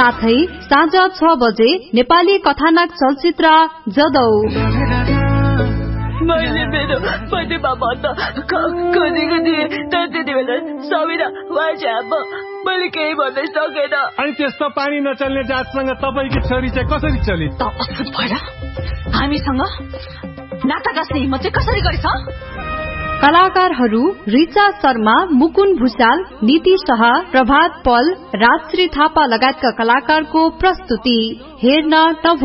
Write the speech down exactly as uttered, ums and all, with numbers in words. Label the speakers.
Speaker 1: साथै साँझ छ बजे नेपाली कथानक चलचित्र जदौ।
Speaker 2: मैले मेरो पतिमा भन्दा खोजेको थिएँ तर त्यति बेला सबिना वाइजाब मैले केही भन्नै सकेन।
Speaker 3: अनि त्यस्तो पानी नचल्ने जातसँग तपाईँकी छोरी चाहिँ कसरी चली?
Speaker 2: त अद्भुत भएर हामीसँग नाता गाँस्ने हिम्मत चाहिँ कसरी गरिस?
Speaker 1: कलाकारहरू रिचा शर्मा, मुकुन भुषाल, नीति शाह, प्रभात पल, राजश्री थापा लगायतका कलाकारको प्रस्तुति हेर्न नभुल्नु।